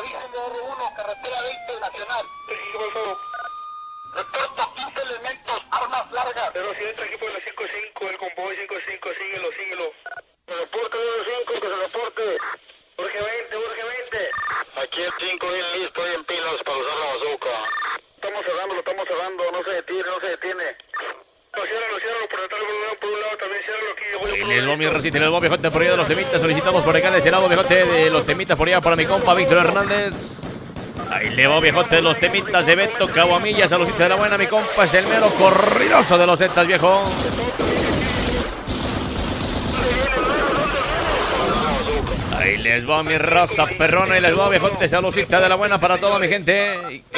avísenme R1, carretera 20 nacional. ¿Qué pasó? Reporto 15 elementos, armas largas. 07, equipo de la 55, el convoy 55, síguelo. Reporte 05, que se reporte. Urgente. Aquí el 5 bien listo y en pilas para usar la bazooka. Estamos cerrando, no se detiene. Ciérralo, por un lado, también ciérralo aquí. Y les voy a resistir el viejote por allá de los temitas solicitados por acá de ese lado, viejote de los temitas por allá para mi compa Víctor Hernández. Ahí le va viejote de los temitas de Beto Caguamillas a los hijos de la buena, mi compa es el mero corridoso de los Zetas, viejo. Ahí les va mi raza perrona y les va viejote salucita de la buena para toda mi gente.